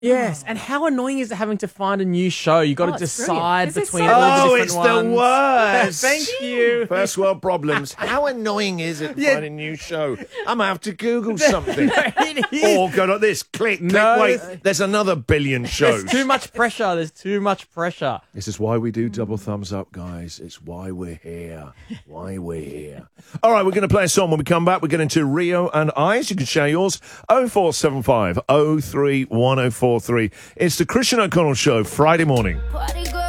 Yes, and how annoying is it having to find a new show? You got to it's decide brilliant. Is it between so- all the Oh, different it's ones. the worst. Thank you. First world problems. How annoying is it to find a new show? I'm going to have to Google something. It is. Or go like this. Click, click, No, wait. it's- There's another billion shows. There's too much pressure. There's too much pressure. This is why we do double thumbs up, guys. It's why we're here. Why we're here. All right, we're going to play a song. When we come back, we're getting to Rio and Eyes. You can share yours. 0475 031043. It's the Christian O'Connell Show, Friday morning. Party girl